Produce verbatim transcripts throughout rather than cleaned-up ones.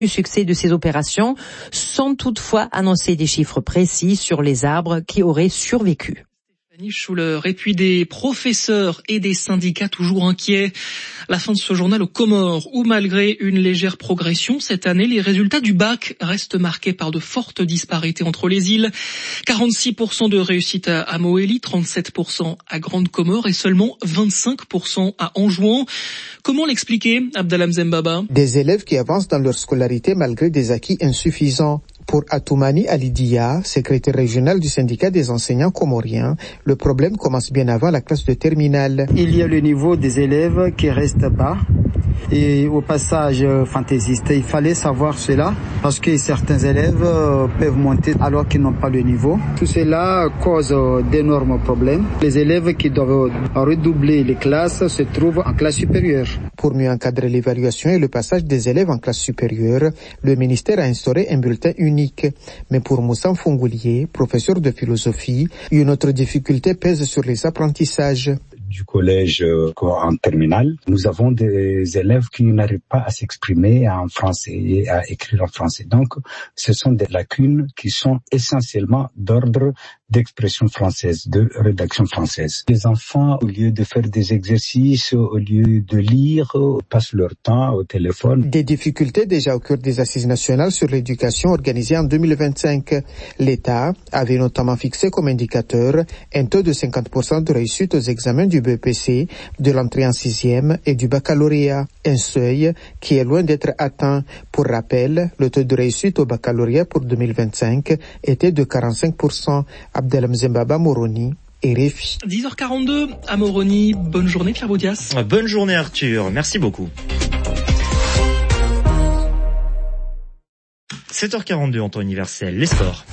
du succès de ces opérations, sans toutefois annoncer des chiffres précis sur les arbres qui auraient survécu. Schuller. Et puis des professeurs et des syndicats toujours inquiets. La fin de ce journal aux Comores, où malgré une légère progression cette année, les résultats du bac restent marqués par de fortes disparités entre les îles. quarante-six pour cent de réussite à Mohéli, trente-sept pour cent à Grande Comore et seulement vingt-cinq pour cent à Anjouan. Comment l'expliquer, Abdallah Mzembaba? Des élèves qui avancent dans leur scolarité malgré des acquis insuffisants. Pour Atoumani Alidia, secrétaire régional du syndicat des enseignants comoriens, le problème commence bien avant la classe de terminale. Il y a le niveau des élèves qui reste bas et au passage fantaisiste. Il fallait savoir cela parce que certains élèves peuvent monter alors qu'ils n'ont pas le niveau. Tout cela cause d'énormes problèmes. Les élèves qui doivent redoubler les classes se trouvent en classe supérieure. Pour mieux encadrer l'évaluation et le passage des élèves en classe supérieure, le ministère a instauré un bulletin unique. Mais pour Moussa Fongoulier, professeur de philosophie, une autre difficulté pèse sur les apprentissages. Du collège en terminale, nous avons des élèves qui n'arrivent pas à s'exprimer en français et à écrire en français. Donc, ce sont des lacunes qui sont essentiellement d'ordre d'expression française, de rédaction française. Les enfants, au lieu de faire des exercices, au lieu de lire, passent leur temps au téléphone. Des difficultés déjà au cœur des assises nationales sur l'éducation organisées en deux mille vingt-cinq. L'État avait notamment fixé comme indicateur un taux de cinquante pour cent de réussite aux examens du B E P C, de l'entrée en sixième et du baccalauréat. Un seuil qui est loin d'être atteint. Pour rappel, le taux de réussite au baccalauréat pour deux mille vingt-cinq était de quarante-cinq pour cent. Abdelham Zembaba, Moroni, R F I. dix heures quarante-deux à Moroni. Bonne journée, Pierre Baudias. Bonne journée, Arthur. Merci beaucoup. sept heures quarante-deux en temps universel. Les sports.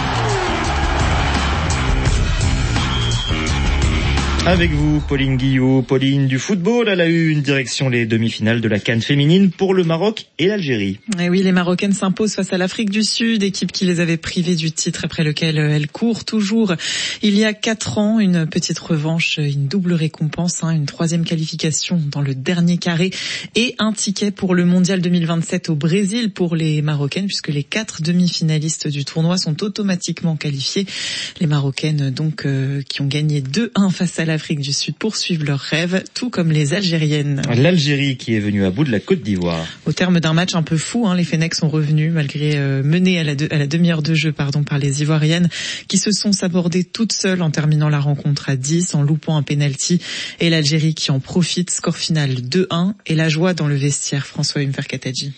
Avec vous, Pauline Guillot. Pauline, du football à la une, direction les demi-finales de la CAN féminine pour le Maroc et l'Algérie. Et oui, les Marocaines s'imposent face à l'Afrique du Sud, équipe qui les avait privées du titre après lequel elles courent toujours. Il y a quatre ans, une petite revanche, une double récompense, hein, une troisième qualification dans le dernier carré et un ticket pour le mondial deux mille vingt-sept au Brésil pour les Marocaines, puisque les quatre demi-finalistes du tournoi sont automatiquement qualifiés. Les Marocaines, donc, euh, qui ont gagné deux un face à la L'Afrique du Sud poursuivent leurs rêves, tout comme les Algériennes. L'Algérie qui est venue à bout de la Côte d'Ivoire. Au terme d'un match un peu fou, hein, les Fennecs sont revenus malgré euh, menés à la, de, à la demi-heure de jeu pardon, par les Ivoiriennes qui se sont sabordées toutes seules en terminant la rencontre à dix en loupant un penalty. Et l'Algérie qui en profite, score final deux un et la joie dans le vestiaire. François Umferkatadji.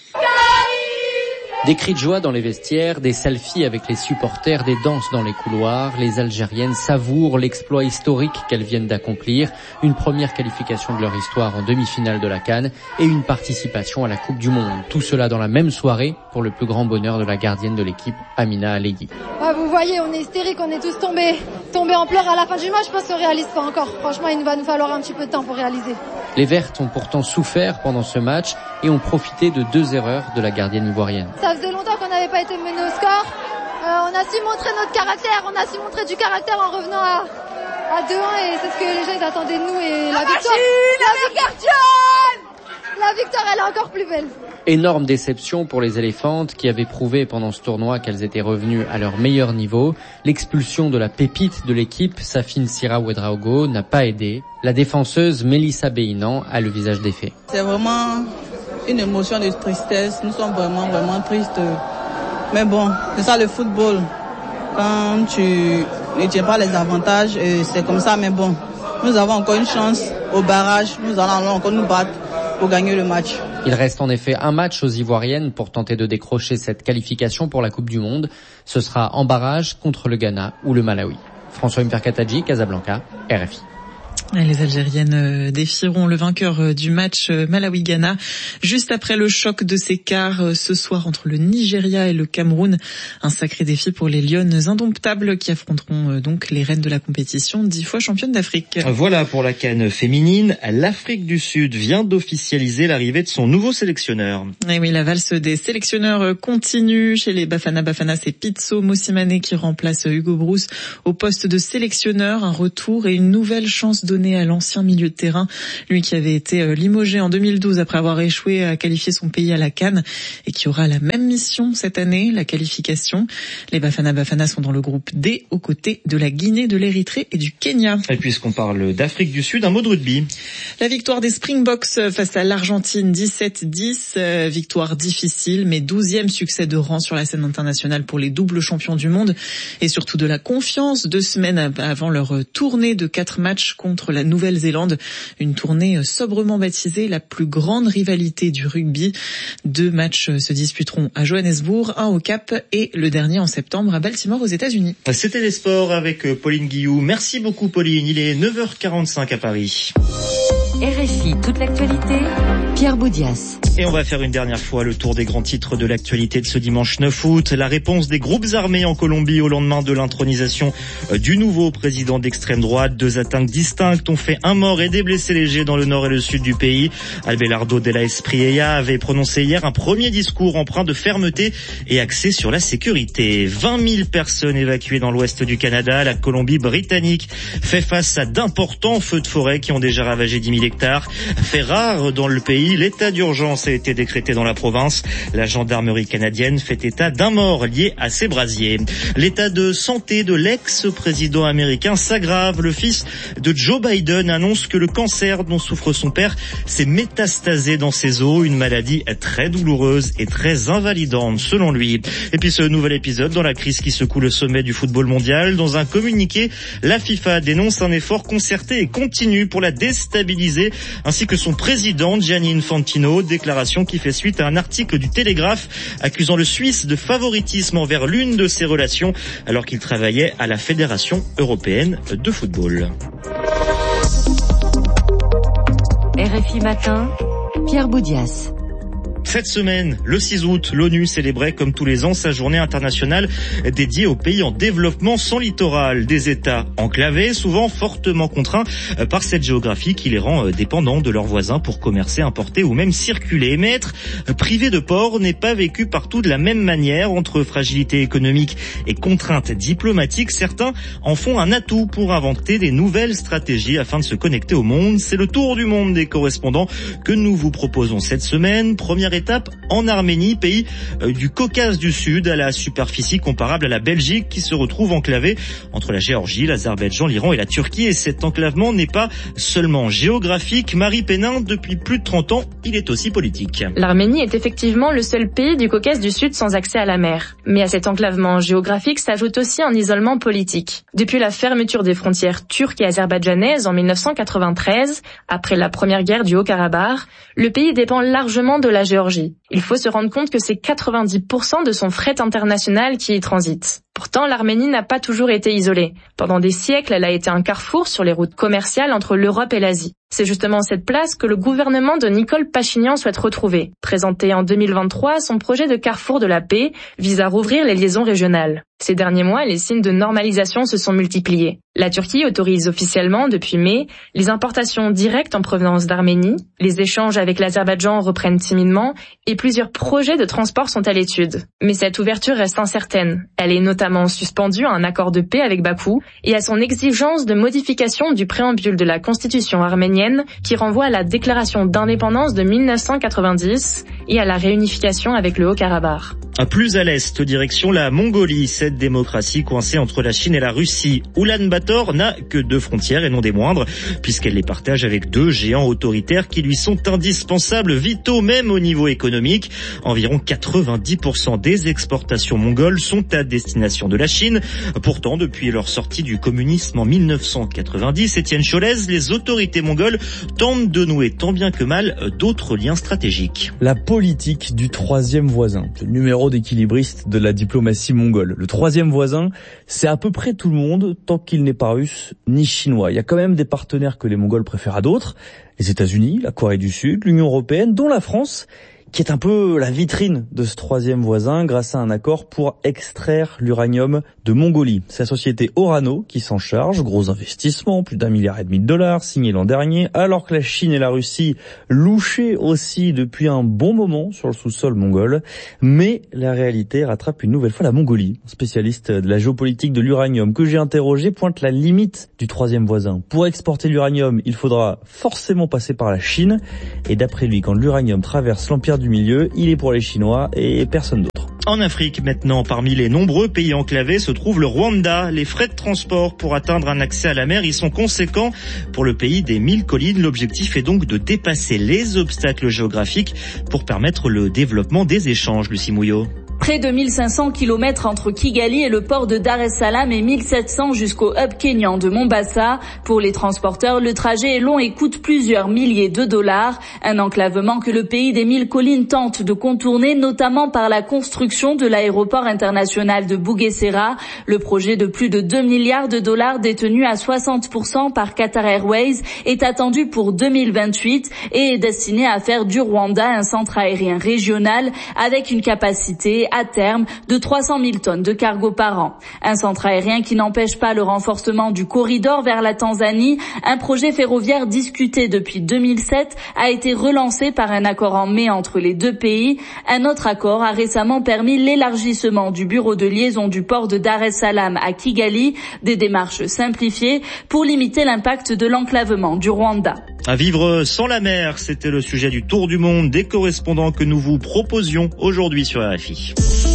Des cris de joie dans les vestiaires, des selfies avec les supporters, des danses dans les couloirs. Les Algériennes savourent l'exploit historique qu'elles viennent d'accomplir, une première qualification de leur histoire en demi-finale de la CAN et une participation à la Coupe du Monde. Tout cela dans la même soirée pour le plus grand bonheur de la gardienne de l'équipe, Amina Alleghi. Ah, vous voyez, on est hystérique, on est tous tombés, tombés en pleurs à la fin du match. Je pense qu'on réalise pas encore. Franchement, il va nous falloir un petit peu de temps pour réaliser. Les Vertes ont pourtant souffert pendant ce match et ont profité de deux erreurs de la gardienne ivoirienne. Ça faisait longtemps qu'on n'avait pas été mené au score. Euh, on a su montrer notre caractère, on a su montrer du caractère en revenant à, à deux un et c'est ce que les gens attendaient de nous et la, la victoire, machine, la, la victoire, la victoire elle est encore plus belle. Énorme déception pour les éléphantes qui avaient prouvé pendant ce tournoi qu'elles étaient revenues à leur meilleur niveau. L'expulsion de la pépite de l'équipe, Safine Sira Ouedraogo, n'a pas aidé. La défenseuse Mélissa Béinan a le visage défait. C'est vraiment une émotion de tristesse. Nous sommes vraiment, vraiment tristes. Mais bon, c'est ça le football. Quand tu ne tiens pas les avantages, c'est comme ça. Mais bon, nous avons encore une chance au barrage. Nous allons encore nous battre pour gagner le match. Il reste en effet un match aux Ivoiriennes pour tenter de décrocher cette qualification pour la Coupe du Monde. Ce sera en barrage contre le Ghana ou le Malawi. François Umferkatadji, Casablanca, R F I. Les Algériennes défieront le vainqueur du match Malawi-Ghana juste après le choc de ces quarts ce soir entre le Nigeria et le Cameroun. Un sacré défi pour les Lionnes indomptables qui affronteront donc les reines de la compétition, dix fois championnes d'Afrique. Voilà pour la CAN féminine. L'Afrique du Sud vient d'officialiser l'arrivée de son nouveau sélectionneur. Et oui, la valse des sélectionneurs continue. Chez les Bafana Bafana, c'est Pitso Mosimane qui remplace Hugo Brousse au poste de sélectionneur. Un retour et une nouvelle chance de donné à l'ancien milieu de terrain, lui qui avait été limogé en deux mille douze après avoir échoué à qualifier son pays à la CAN et qui aura la même mission cette année, la qualification. Les Bafana Bafana sont dans le groupe D aux côtés de la Guinée, de l'Érythrée et du Kenya. Et puisqu'on parle d'Afrique du Sud, un mot de rugby. La victoire des Springboks face à l'Argentine, dix-sept dix, euh, victoire difficile, mais douzième succès de rang sur la scène internationale pour les doubles champions du monde et surtout de la confiance deux semaines avant leur tournée de quatre matchs contre la Nouvelle-Zélande. Une tournée sobrement baptisée la plus grande rivalité du rugby. Deux matchs se disputeront à Johannesburg, un au Cap et le dernier en septembre à Baltimore aux États-Unis. C'était les sports avec Pauline Guillou. Merci beaucoup Pauline, il est neuf heures quarante-cinq à Paris. R F I, toute l'actualité, Pierre Boudias. Et on va faire une dernière fois le tour des grands titres de l'actualité de ce dimanche neuf août. La réponse des groupes armés en Colombie au lendemain de l'intronisation du nouveau président d'extrême droite. Deux attaques distinctes ont fait un mort et des blessés légers dans le nord et le sud du pays. Abelardo de la Espriella avait prononcé hier un premier discours empreint de fermeté et axé sur la sécurité. vingt mille personnes évacuées dans l'ouest du Canada. La Colombie-Britannique fait face à d'importants feux de forêt qui ont déjà ravagé dix mille hectares. Fait rare dans le pays, l'état d'urgence a été décrété dans la province. La gendarmerie canadienne fait état d'un mort lié à ces brasiers. L'état de santé de l'ex-président américain s'aggrave. Le fils de Joe Biden annonce que le cancer dont souffre son père s'est métastasé dans ses os, une maladie très douloureuse et très invalidante selon lui. Et puis ce nouvel épisode dans la crise qui secoue le sommet du football mondial. Dans un communiqué, la FIFA dénonce un effort concerté et continu pour la déstabiliser, ainsi que son président Gianni Infantino, déclaration qui fait suite à un article du Télégraphe accusant le Suisse de favoritisme envers l'une de ses relations alors qu'il travaillait à la Fédération européenne de football. R F I Matin, Pierre Boudias. Cette semaine, le six août, l'ONU célébrait comme tous les ans sa journée internationale dédiée aux pays en développement sans littoral. Des États enclavés, souvent fortement contraints par cette géographie qui les rend dépendants de leurs voisins pour commercer, importer ou même circuler. Mais être privé de port n'est pas vécu partout de la même manière. Entre fragilité économique et contraintes diplomatiques, certains en font un atout pour inventer des nouvelles stratégies afin de se connecter au monde. C'est le tour du monde des correspondants que nous vous proposons cette semaine. Première étape en Arménie, pays du Caucase du Sud, à la superficie comparable à la Belgique, qui se retrouve enclavée entre la Géorgie, l'Azerbaïdjan, l'Iran et la Turquie. Et cet enclavement n'est pas seulement géographique. Marie Pénin, depuis plus de trente ans, il est aussi politique. L'Arménie est effectivement le seul pays du Caucase du Sud sans accès à la mer. Mais à cet enclavement géographique s'ajoute aussi un isolement politique. Depuis la fermeture des frontières turques et azerbaïdjanaises en mille neuf cent quatre-vingt-treize, après la première guerre du Haut-Karabakh, le pays dépend largement de la Géorgie. Il faut se rendre compte que c'est quatre-vingt-dix pour cent de son fret international qui y transite. Pourtant, l'Arménie n'a pas toujours été isolée. Pendant des siècles, elle a été un carrefour sur les routes commerciales entre l'Europe et l'Asie. C'est justement cette place que le gouvernement de Nicole Pachinian souhaite retrouver. Présenté en deux mille vingt-trois, son projet de carrefour de la paix vise à rouvrir les liaisons régionales. Ces derniers mois, les signes de normalisation se sont multipliés. La Turquie autorise officiellement, depuis mai, les importations directes en provenance d'Arménie, les échanges avec l'Azerbaïdjan reprennent timidement et plusieurs projets de transport sont à l'étude. Mais cette ouverture reste incertaine. Elle est notamment suspendue à un accord de paix avec Bakou et à son exigence de modification du préambule de la constitution arménienne qui renvoie à la déclaration d'indépendance de mille neuf cent quatre-vingt-dix et à la réunification avec le Haut-Karabakh. À plus à l'est, direction la Mongolie, cette démocratie coincée entre la Chine et la Russie. Oulan-Bator n'a que deux frontières et non des moindres, puisqu'elle les partage avec deux géants autoritaires qui lui sont indispensables, vitaux même au niveau économique. Environ quatre-vingt-dix pour cent des exportations mongoles sont à destination de la Chine. Pourtant, depuis leur sortie du communisme en mille neuf cent quatre-vingt-dix, Étienne Cholez, les autorités mongoles tentent de nouer tant bien que mal d'autres liens stratégiques. La politique du troisième voisin, le numéro d'équilibriste de la diplomatie mongole. Le troisième voisin, c'est à peu près tout le monde, tant qu'il n'est pas russe ni chinois. Il y a quand même des partenaires que les Mongols préfèrent à d'autres. Les États-Unis, la Corée du Sud, l'Union européenne, dont la France. qui est un peu la vitrine de ce troisième voisin grâce à un accord pour extraire l'uranium de Mongolie. C'est la société Orano qui s'en charge, gros investissement, plus d'un milliard et demi de dollars, signé l'an dernier, alors que la Chine et la Russie louchaient aussi depuis un bon moment sur le sous-sol mongol. Mais la réalité rattrape une nouvelle fois la Mongolie. Un spécialiste de la géopolitique de l'uranium que j'ai interrogé pointe la limite du troisième voisin. Pour exporter l'uranium, il faudra forcément passer par la Chine. Et d'après lui, quand l'uranium traverse l'empire du milieu, il est pour les Chinois et personne d'autre. En Afrique, maintenant, parmi les nombreux pays enclavés, se trouve le Rwanda. Les frais de transport pour atteindre un accès à la mer y sont conséquents. Pour le pays des mille collines, l'objectif est donc de dépasser les obstacles géographiques pour permettre le développement des échanges, Lucie Mouillot. Près de mille cinq cents kilomètres entre Kigali et le port de Dar es Salaam et mille sept cents jusqu'au hub kényan de Mombasa. Pour les transporteurs, le trajet est long et coûte plusieurs milliers de dollars. Un enclavement que le pays des mille collines tente de contourner, notamment par la construction de l'aéroport international de Bugesera. Le projet de plus de deux milliards de dollars détenu à soixante pour cent par Qatar Airways est attendu pour deux mille vingt-huit et est destiné à faire du Rwanda un centre aérien régional avec une capacité à terme de trois cent mille tonnes de cargo par an. Un centre aérien qui n'empêche pas le renforcement du corridor vers la Tanzanie. Un projet ferroviaire discuté depuis deux mille sept a été relancé par un accord en mai entre les deux pays. Un autre accord a récemment permis l'élargissement du bureau de liaison du port de Dar es Salaam à Kigali, des démarches simplifiées pour limiter l'impact de l'enclavement du Rwanda. À vivre sans la mer, c'était le sujet du Tour du monde des correspondants que nous vous proposions aujourd'hui sur R F I.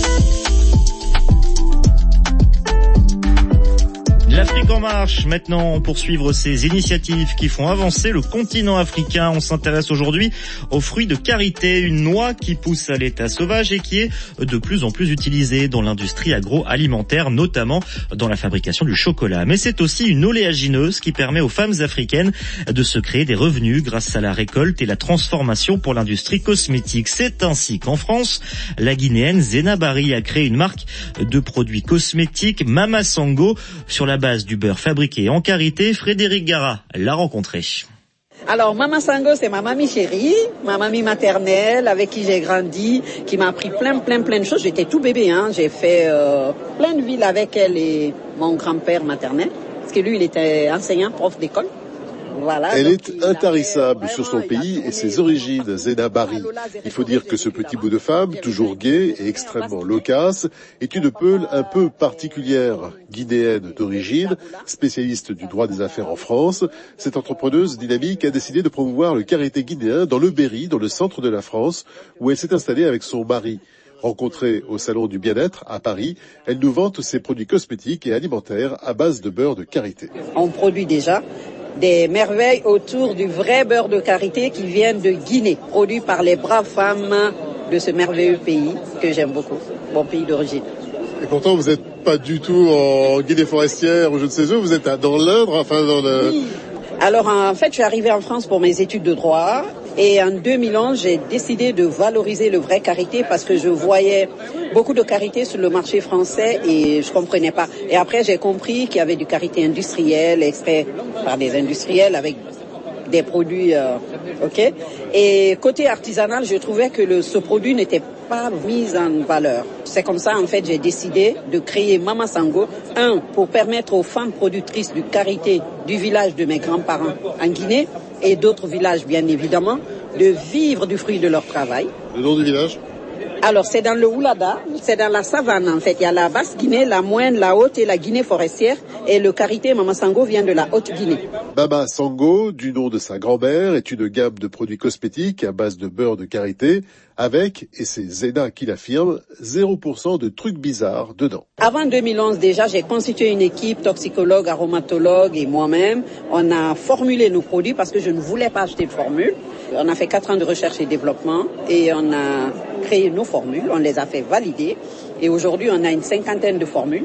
L'Afrique en marche, maintenant, pour suivre ces initiatives qui font avancer le continent africain. On s'intéresse aujourd'hui aux fruits de karité, une noix qui pousse à l'état sauvage et qui est de plus en plus utilisée dans l'industrie agroalimentaire, notamment dans la fabrication du chocolat. Mais c'est aussi une oléagineuse qui permet aux femmes africaines de se créer des revenus grâce à la récolte et la transformation pour l'industrie cosmétique. C'est ainsi qu'en France, la Guinéenne Zena Bari a créé une marque de produits cosmétiques, Mama Sango, sur la base du beurre fabriqué en karité. Frédéric Gara l'a rencontré. Alors, Mama Sango, c'est ma mamie chérie, ma mamie maternelle avec qui j'ai grandi, qui m'a appris plein, plein, plein de choses. J'étais tout bébé, hein. J'ai fait euh, plein de villes avec elle et mon grand-père maternel, parce que lui, il était enseignant, prof d'école. Voilà, elle est intarissable sur son pays et ses origines, Zena Bari. Il faut dire que ce petit bout de femme, toujours gai et extrêmement loquace, est une peule un peu particulière. Guinéenne d'origine, spécialiste du droit des affaires en France, cette entrepreneuse dynamique a décidé de promouvoir le karité guinéen dans le Berry, dans le centre de la France, où elle s'est installée avec son mari. Rencontrée au Salon du Bien-être à Paris, elle nous vante ses produits cosmétiques et alimentaires à base de beurre de karité. On produit déjà des merveilles autour du vrai beurre de karité qui vient de Guinée, produit par les braves femmes de ce merveilleux pays que j'aime beaucoup, mon pays d'origine. Et pourtant, vous n'êtes pas du tout en Guinée forestière ou je ne sais où, vous êtes dans l'Indre, enfin dans le... Oui. Alors en fait, je suis arrivée en France pour mes études de droit et en deux mille onze, j'ai décidé de valoriser le vrai karité parce que je voyais beaucoup de karité sur le marché français et je comprenais pas. Et après, j'ai compris qu'il y avait du karité industriel, extrait par des industriels avec des produits, euh, ok. Et côté artisanal, je trouvais que le, ce produit n'était pas mis en valeur. C'est comme ça, en fait, j'ai décidé de créer Mama Sango, un, pour permettre aux femmes productrices du karité du village de mes grands-parents en Guinée et d'autres villages, bien évidemment, de vivre du fruit de leur travail. Le nom du village ? Alors, c'est dans le Oulada, c'est dans la savane, en fait. Il y a la basse Guinée, la moyenne, la haute et la Guinée forestière. Et le karité Mama Sango vient de la haute Guinée. Mama Sango, du nom de sa grand-mère, est une gamme de produits cosmétiques à base de beurre de karité, avec, et c'est Zena qui l'affirme, zéro pour cent de trucs bizarres dedans. Avant deux mille onze, déjà, j'ai constitué une équipe toxicologue, aromatologue et moi-même. On a formulé nos produits parce que je ne voulais pas acheter de formule. On a fait quatre ans de recherche et développement et on a créé nos formules, on les a fait valider et aujourd'hui on a une cinquantaine de formules.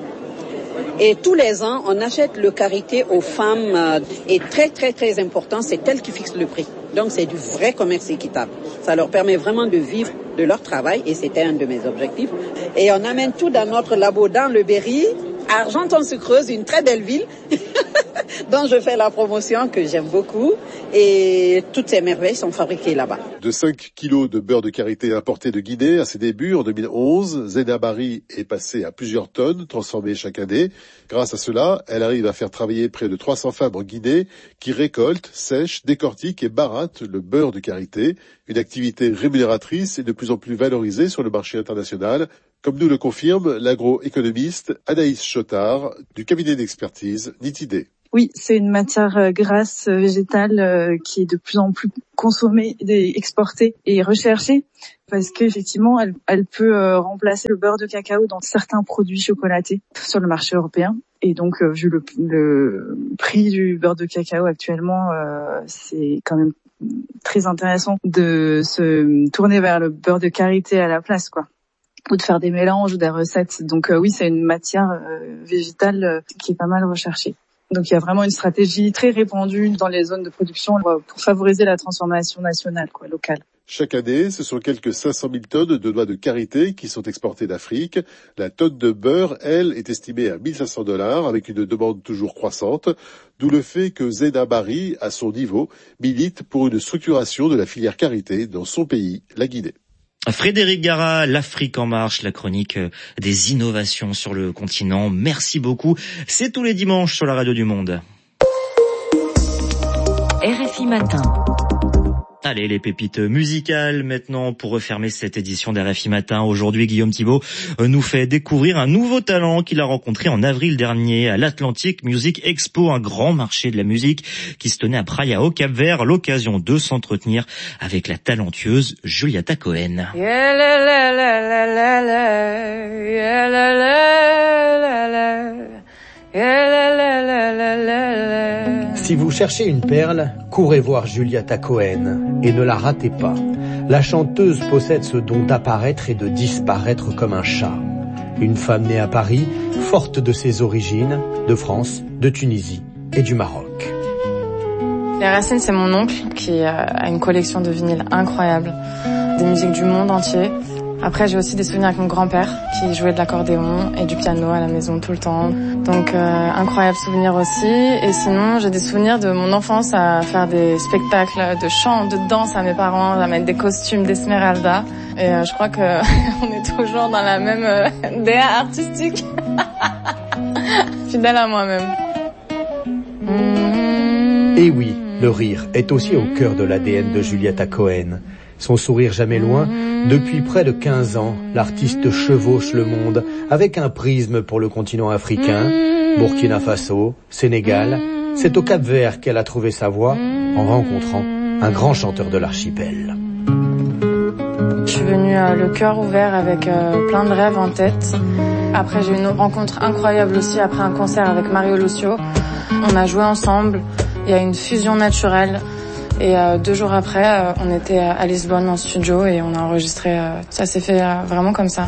Et tous les ans, on achète le karité aux femmes et très très très important, c'est elles qui fixent le prix. Donc c'est du vrai commerce équitable. Ça leur permet vraiment de vivre de leur travail et c'était un de mes objectifs. Et on amène tout dans notre labo dans le Berry, à Argenton-sur-Creuse, une très belle ville dont je fais la promotion que j'aime beaucoup. et toutes ces merveilles sont fabriquées là-bas. De cinq kilos de beurre de karité importé de Guinée à ses débuts en deux mille onze, Zena Bari est passée à plusieurs tonnes transformées chaque année. Grâce à cela, elle arrive à faire travailler près de trois cents femmes en Guinée qui récoltent, sèchent, décortiquent et barattent le beurre de karité, une activité rémunératrice et de plus en plus valorisée sur le marché international, comme nous le confirme l'agroéconomiste Anaïs Chotard du cabinet d'expertise Nitidé. Oui, c'est une matière grasse végétale euh, qui est de plus en plus consommée, exportée et recherchée parce qu'effectivement, elle, elle peut euh, remplacer le beurre de cacao dans certains produits chocolatés sur le marché européen. Et donc, euh, vu le, le prix du beurre de cacao actuellement, euh, c'est quand même très intéressant de se tourner vers le beurre de karité à la place, quoi, ou de faire des mélanges ou des recettes. Donc euh, oui, c'est une matière euh, végétale euh, qui est pas mal recherchée. Donc il y a vraiment une stratégie très répandue dans les zones de production pour favoriser la transformation nationale, quoi, locale. Chaque année, ce sont quelques cinq cent mille tonnes de noix de karité qui sont exportées d'Afrique. La tonne de beurre, elle, est estimée à mille cinq cents dollars avec une demande toujours croissante, d'où le fait que Zena Bari, à son niveau, milite pour une structuration de la filière karité dans son pays, la Guinée. Frédéric Gara, l'Afrique en marche, la chronique des innovations sur le continent. Merci beaucoup. C'est tous les dimanches sur la radio du Monde. R F I Matin. Allez, les pépites musicales maintenant pour refermer cette édition d'R F I Matin. Aujourd'hui, Guillaume Thibault nous fait découvrir un nouveau talent qu'il a rencontré en avril dernier à l'Atlantic Music Expo, un grand marché de la musique qui se tenait à Praia au Cap-Vert. L'occasion de s'entretenir avec la talentueuse Julieta Cohen. Yeah, la, la, la, la, la, la. Yeah, la, la, la, la. Yeah, la, la, la, la, la, la. Si vous cherchez une perle, courez voir Julieta Cohen et ne la ratez pas. La chanteuse possède ce don d'apparaître et de disparaître comme un chat. Une femme née à Paris, forte de ses origines, de France, de Tunisie et du Maroc. Les racines, c'est mon oncle qui a une collection de vinyles incroyable, des musiques du monde entier. Après, j'ai aussi des souvenirs avec mon grand-père qui jouait de l'accordéon et du piano à la maison tout le temps. Donc, euh, incroyable souvenir aussi. Et sinon, j'ai des souvenirs de mon enfance à faire des spectacles de chant, de danse à mes parents, à mettre des costumes d'Esmeralda. Et euh, je crois que on est toujours dans la même euh, D A artistique. Fidèle à moi-même. Mmh. Et oui, le rire est aussi au cœur de l'A D N de Julieta Cohen. Son sourire jamais loin, depuis près de quinze ans, l'artiste chevauche le monde avec un prisme pour le continent africain, Burkina Faso, Sénégal. C'est au Cap-Vert qu'elle a trouvé sa voix en rencontrant un grand chanteur de l'archipel. Je suis venue euh, le cœur ouvert avec euh, plein de rêves en tête. Après, j'ai eu une rencontre incroyable aussi après un concert avec Mario Lucio. On a joué ensemble, il y a une fusion naturelle. Et euh, deux jours après, euh, on était à Lisbonne en studio et on a enregistré. Euh, ça s'est fait euh, vraiment comme ça.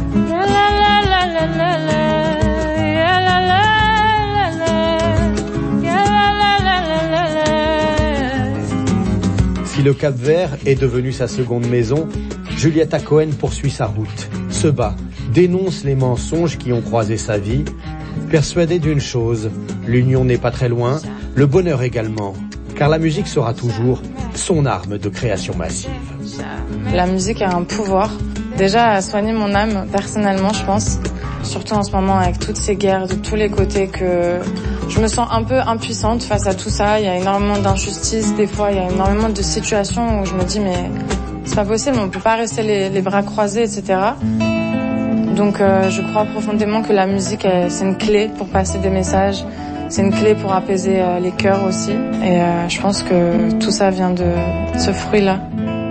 Si le Cap-Vert est devenu sa seconde maison, Julieta Cohen poursuit sa route, se bat, dénonce les mensonges qui ont croisé sa vie, persuadée d'une chose, l'union n'est pas très loin, le bonheur également. Car la musique sera toujours son arme de création massive. La musique a un pouvoir, déjà à soigner mon âme personnellement, je pense. Surtout en ce moment avec toutes ces guerres de tous les côtés que je me sens un peu impuissante face à tout ça. Il y a énormément d'injustices, des fois il y a énormément de situations où je me dis mais c'est pas possible, on peut pas rester les, les bras croisés, et cetera. Donc euh, je crois profondément que la musique elle, c'est une clé pour passer des messages. C'est une clé pour apaiser euh, les cœurs aussi. Et euh, je pense que tout ça vient de ce fruit-là.